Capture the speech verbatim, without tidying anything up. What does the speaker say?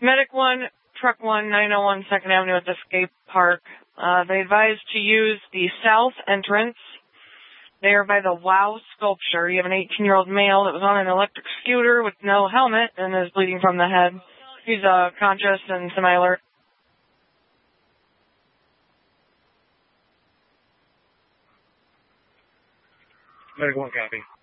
Medic one, Truck one, nine oh one second Avenue at the skate park. Uh, they advised to use the south entrance. They are by the WOW sculpture. You have an eighteen-year-old male that was on an electric scooter with no helmet and is bleeding from the head. He's uh, conscious and semi-alert. Medic one, copy.